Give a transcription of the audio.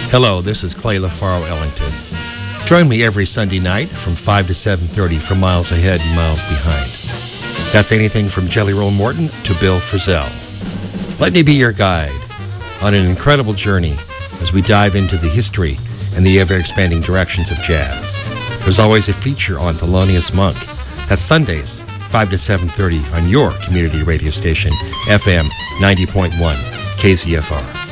Hello, this is Clay LaFaro Ellington. Join me every Sunday night from 5 to 7:30 for Miles Ahead and Miles Behind. That's anything from Jelly Roll Morton to Bill Frisell. Let me be your guide on an incredible journey as we dive into the history and the ever-expanding directions of jazz. There's always a feature on Thelonious Monk. That's Sundays, 5 to 7:30 on your community radio station, FM 90.1 KZFR.